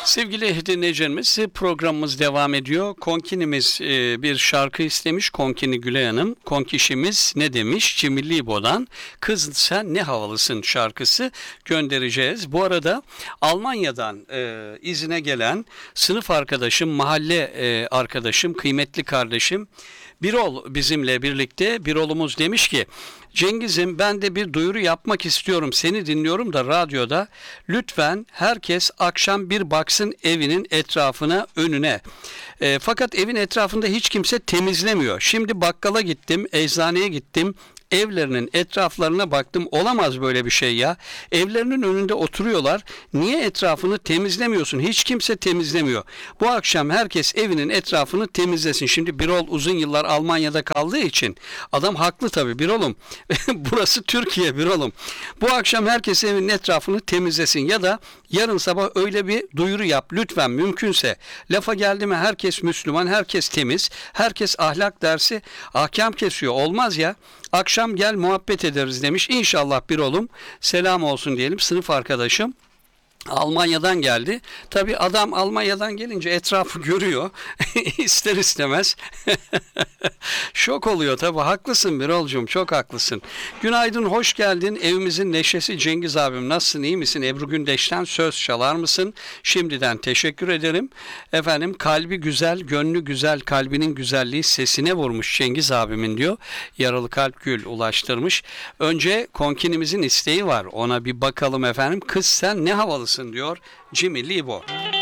Sevgili dinleyicilerimiz, programımız devam ediyor. Konkinimiz bir şarkı istemiş. Konkini Gülay Hanım. Konkişimiz ne demiş? Cimilli İbo'dan Kız Sen Ne Havalısın şarkısı göndereceğiz. Bu arada Almanya'dan izine gelen sınıf arkadaşım, mahalle arkadaşım, kıymetli kardeşim Birol bizimle birlikte. Birol'umuz demiş ki, Cengiz'im ben de bir duyuru yapmak istiyorum. Seni dinliyorum da radyoda. Lütfen herkes akşam bir baksın evinin etrafına, önüne. Fakat evin etrafında hiç kimse temizlemiyor. Şimdi bakkala gittim, eczaneye gittim. Evlerinin etraflarına baktım. Olamaz böyle bir şey ya. Evlerinin önünde oturuyorlar. Niye etrafını temizlemiyorsun? Hiç kimse temizlemiyor. Bu akşam herkes evinin etrafını temizlesin. Şimdi Birol uzun yıllar Almanya'da kaldığı için adam haklı tabii Birol'um. Burası Türkiye Birol'um. Bu akşam herkes evinin etrafını temizlesin ya da yarın sabah öyle bir duyuru yap. Lütfen mümkünse. Lafa geldi mi herkes Müslüman, herkes temiz, herkes ahlak dersi ahkam kesiyor. Olmaz ya. Akşam gel muhabbet ederiz demiş. İnşallah Birol'um. Selam olsun diyelim. Sınıf arkadaşım. Almanya'dan geldi. Tabii adam Almanya'dan gelince etrafı görüyor. İster istemez. Şok oluyor tabii. Haklısın Birol'cum. Çok haklısın. Günaydın, hoş geldin. Evimizin neşesi Cengiz abim. Nasılsın, iyi misin? Ebru Gündeş'ten söz çalar mısın? Şimdiden teşekkür ederim. Efendim, kalbi güzel, gönlü güzel, kalbinin güzelliği sesine vurmuş Cengiz abimin diyor. Yaralı Kalp Gül ulaştırmış. Önce konkinimizin isteği var. Ona bir bakalım efendim. Kız sen ne havalısın diyor Cimilli İbo.